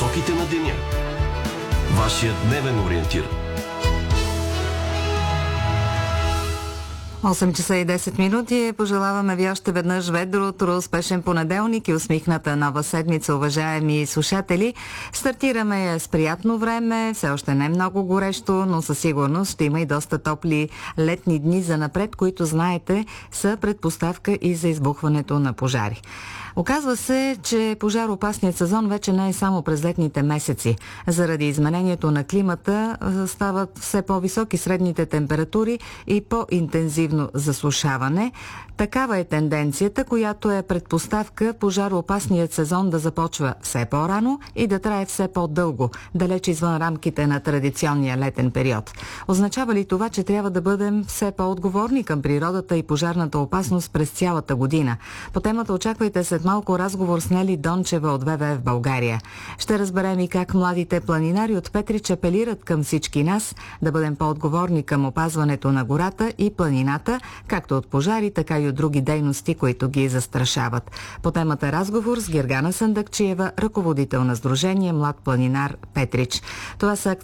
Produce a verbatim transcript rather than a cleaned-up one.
насоките на деня. Вашият дневен ориентир. осем часа и десет минути. Пожелаваме ви още веднъж ведро утро, успешен понеделник и усмихната нова седмица, уважаеми слушатели. Стартираме я с приятно време, все още не много горещо, но със сигурност ще има и доста топли летни дни за напред, които, знаете, са предпоставка и за избухването на пожари. Оказва се, че пожароопасният сезон вече не е само през летните месеци. Заради изменението на климата стават все по-високи средните температури и по-интензивно засушаване. Такава е тенденцията, която е предпоставка пожароопасният сезон да започва все по-рано и да трае все по-дълго, далеч извън рамките на традиционния летен период. Означава ли това, че трябва да бъдем все по-отговорни към природата и пожарната опасност през цялата година? По темата очаквайте след малко разговор с Нели Дончева от Вэ Вэ Еф България. Ще разберем и как младите планинари от Петрич апелират към всички нас да бъдем по-отговорни към опазването на гората и планината, както от пожари, така и от други дейности, които ги застрашават. По темата разговор с Гергана Сандакчиева, ръководител на Сдружение Млад планинар Петрич. Това са